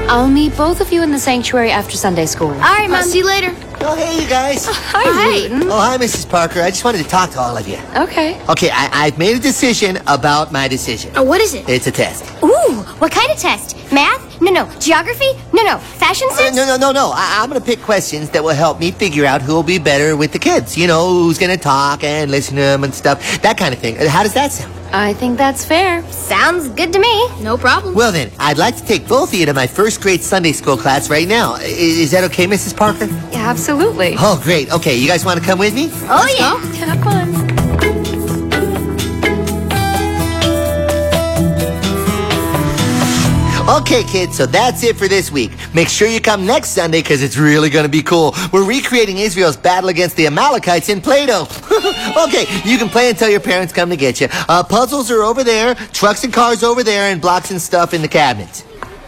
I'll meet both of you in the sanctuary after Sunday school. All right, Mom. See you later. Oh, hey, you guys. Hi, Wooten. Oh, hi, Mrs. Parker. I just wanted to talk to all of you. Okay. Okay, I've made a decision about my decision. Oh, what is it? It's a test. Ooh, what kind of test? Math? No. Geography? No. Fashion sense? No. I'm going to pick questions that will help me figure out who will be better with the kids. You know, who's going to talk and listen to them and stuff. That kind of thing. How does that sound? I think that's fair. Sounds good to me. No problem. Well, then, I'd like to take both of you to my first grade Sunday school class right now. Is that okay, Mrs. Parker? Yeah, absolutely. Oh, great. Okay, you guys want to come with me? Oh, yeah. Have fun. Okay, kids, so that's it for this week. Make sure you come next Sunday because it's really going to be cool. We're recreating Israel's battle against the Amalekites in Play-Doh. Okay, you can play until your parents come to get you. Puzzles are over there, trucks and cars over there, and blocks and stuff in the cabinets.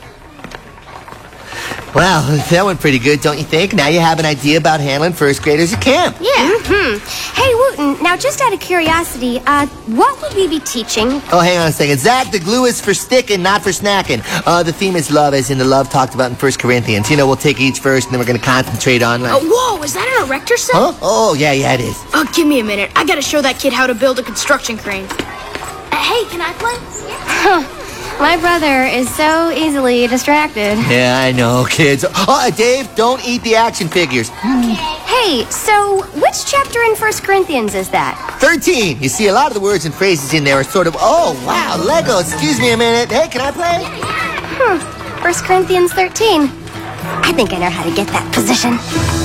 Well, that went pretty good, don't you think? Now you have an idea about handling first graders at camp. Yeah. Hey, Wooten, now just out of curiosity, what would we be teaching? Oh, hang on a second. Zach, the glue is for sticking, not for snacking. The theme is love, as in the love talked about in 1 Corinthians. You know, we'll take each verse, and then we're going to concentrate on... Whoa, is that an erector set? Huh? Oh, yeah, it is. Oh, give me a minute. I gotta show that kid how to build a construction crane. Hey, can I play? My brother is so easily distracted. Yeah, I know, kids. Oh, Dave, don't eat the action figures. Hey, so which chapter in 1 Corinthians is that? 13. You see, a lot of the words and phrases in there are sort of, oh, wow, Lego, excuse me a minute. Hey, can I play? 1 Corinthians 13. I think I know how to get that position.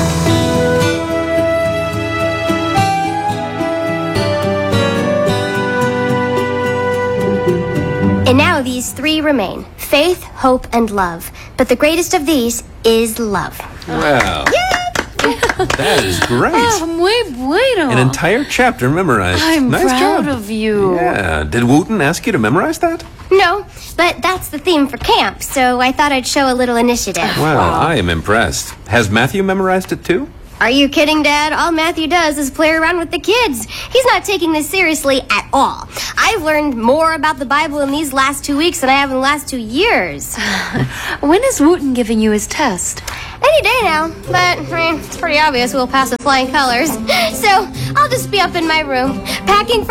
And now these three remain: faith, hope, and love. But the greatest of these is love. Wow. That is great. Muy bueno. An entire chapter memorized. I'm nice proud job. of you. Yeah. Did Wooten ask you to memorize that? No, but that's the theme for camp, so I thought I'd show a little initiative. Well, I am impressed. Has Matthew memorized it too? Are you kidding, Dad? All Matthew does is play around with the kids. He's not taking this seriously at all. I've learned more about the Bible in these last 2 weeks than I have in the last 2 years. When is Wooten giving you his test? Any day now, but it's pretty obvious we'll pass with flying colors. So I'll just be up in my room, packing for